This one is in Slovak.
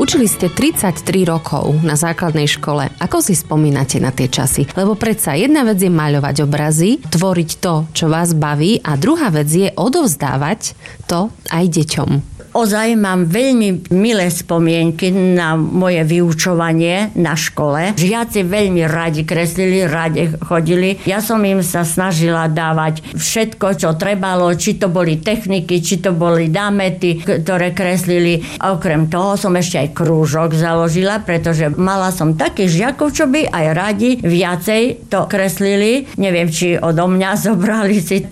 Učili ste 33 rokov na základnej škole. Ako si spomínate na tie časy? Lebo predsa jedna vec je maľovať obrazy, tvoriť to, čo vás baví, a druhá vec je odovzdávať to aj deťom. Ozaj mám veľmi milé spomienky na moje vyučovanie na škole. Žiaci veľmi radi kreslili, radi chodili. Ja som im sa snažila dávať všetko, čo trebalo, či to boli techniky, či to boli námety, ktoré kreslili. A okrem toho som ešte aj krúžok založila, pretože mala som takých žiakov, čo by aj radi viacej to kreslili. Neviem, či odo mňa zobrali si